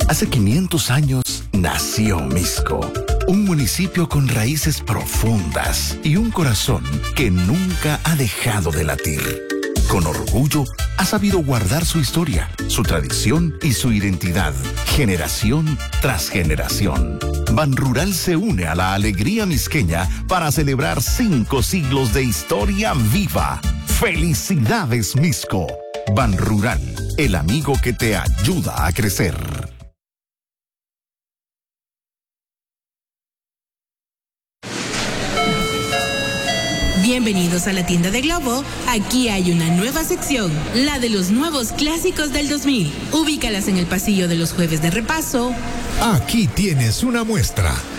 Hace 500 años nació Misco, un municipio con raíces profundas y un corazón que nunca ha dejado de latir. Con orgullo, ha sabido guardar su historia, su tradición y su identidad, generación tras generación. Banrural se une a la alegría misqueña para celebrar 5 siglos de historia viva. ¡Felicidades, Misco! Banrural, el amigo que te ayuda a crecer. Bienvenidos a la tienda de Globo. Aquí hay una nueva sección, la de los nuevos clásicos del 2000. Ubícalas en el pasillo de los jueves de repaso. Aquí tienes una muestra.